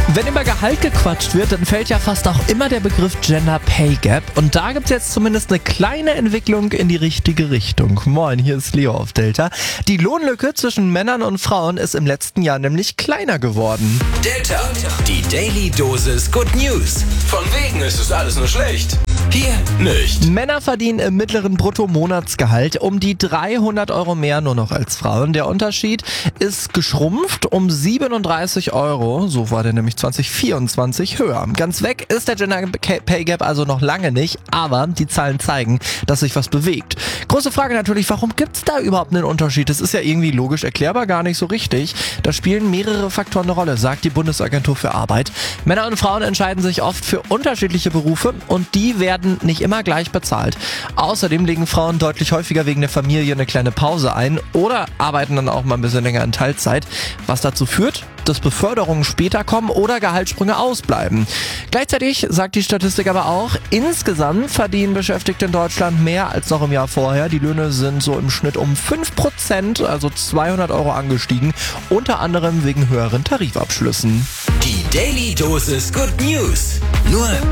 Wenn über Gehalt gequatscht wird, dann fällt ja fast auch immer der Begriff Gender Pay Gap. Und da gibt's jetzt zumindest eine kleine Entwicklung in die richtige Richtung. Moin, hier ist Leo auf Delta. Die Lohnlücke zwischen Männern und Frauen ist im letzten Jahr nämlich kleiner geworden. Delta, die Daily Dosis Good News. Von wegen ist es alles nur schlecht. Hier nicht. Männer verdienen im mittleren Bruttomonatsgehalt um die 300 Euro mehr nur noch als Frauen. Der Unterschied ist geschrumpft um 37 Euro. So war der nämlich 2024 höher. Ganz weg ist der Gender Pay Gap also noch lange nicht, aber die Zahlen zeigen, dass sich was bewegt. Große Frage natürlich, warum gibt's da überhaupt einen Unterschied? Das ist ja irgendwie logisch erklärbar, gar nicht so richtig. Da spielen mehrere Faktoren eine Rolle, sagt die Bundesagentur für Arbeit. Männer und Frauen entscheiden sich oft für unterschiedliche Berufe und die werden nicht immer gleich bezahlt. Außerdem legen Frauen deutlich häufiger wegen der Familie eine kleine Pause ein oder arbeiten dann auch mal ein bisschen länger in Teilzeit, was dazu führt, dass Beförderungen später kommen oder Gehaltssprünge ausbleiben. Gleichzeitig sagt die Statistik aber auch, insgesamt verdienen Beschäftigte in Deutschland mehr als noch im Jahr vorher. Die Löhne sind so im Schnitt um 5%, also 200 Euro angestiegen, unter anderem wegen höheren Tarifabschlüssen. Die Daily Dosis Good News. Nur